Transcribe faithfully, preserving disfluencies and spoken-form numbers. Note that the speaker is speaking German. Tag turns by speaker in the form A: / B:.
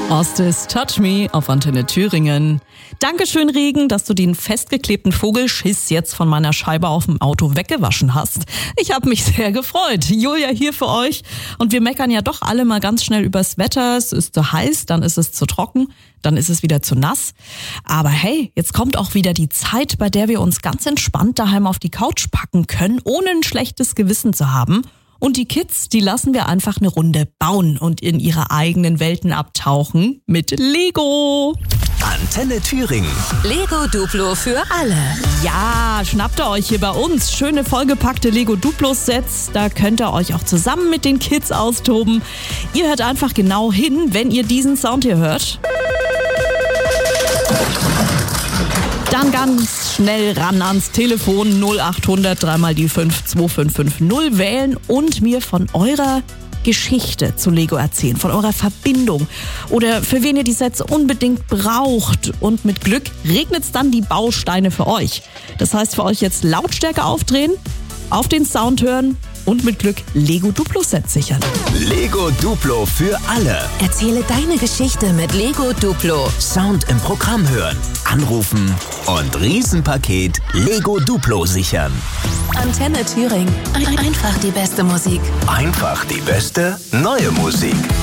A: Ostis Touch Me auf Antenne Thüringen. Dankeschön, Regen, dass du den festgeklebten Vogelschiss jetzt von meiner Scheibe auf dem Auto weggewaschen hast. Ich habe mich sehr gefreut. Julia hier für euch. Und wir meckern ja doch alle mal ganz schnell übers Wetter. Es ist zu heiß, dann ist es zu trocken, dann ist es wieder zu nass. Aber hey, jetzt kommt auch wieder die Zeit, bei der wir uns ganz entspannt daheim auf die Couch packen können, ohne ein schlechtes Gewissen zu haben. Und die Kids, die lassen wir einfach eine Runde bauen und in ihre eigenen Welten abtauchen mit Lego.
B: Antenne Thüringen.
C: Lego Duplo für alle.
A: Ja, schnappt ihr euch hier bei uns schöne vollgepackte Lego Duplo-Sets. Da könnt ihr euch auch zusammen mit den Kids austoben. Ihr hört einfach genau hin, wenn ihr diesen Sound hier hört. Dann ganz schnell ran ans Telefon null acht hundert dreimal die fünf zwei fünf fünf null wählen und mir von eurer Geschichte zu Lego erzählen, von eurer Verbindung oder für wen ihr die Sets unbedingt braucht. Und mit Glück regnet's dann die Bausteine für euch. Das heißt für euch jetzt Lautstärke aufdrehen, auf den Sound hören und mit Glück Lego Duplo-Set sichern.
B: Lego Duplo für alle.
C: Erzähle deine Geschichte mit Lego Duplo.
B: Sound im Programm hören, anrufen und Riesenpaket Lego Duplo sichern.
C: Antenne Thüringen. Ein- Einfach die beste Musik.
B: Einfach die beste neue Musik.